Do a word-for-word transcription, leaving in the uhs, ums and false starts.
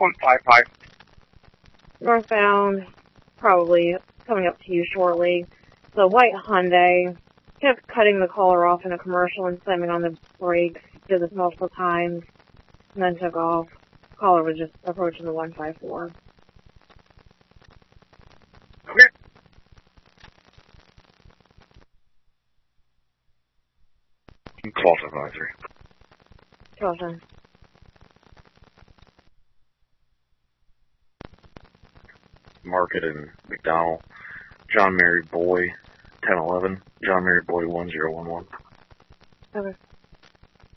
one five five. Northbound, probably coming up to you shortly. The white Hyundai kept cutting the caller off in a commercial and slamming on the brakes. Did this multiple times, and then took off. The caller was just approaching the one five four. Okay. twelve seven nine three. twelve ten. Market in McDonald. John Mary Boy, ten eleven. John Mary Boy, one zero one one. Okay.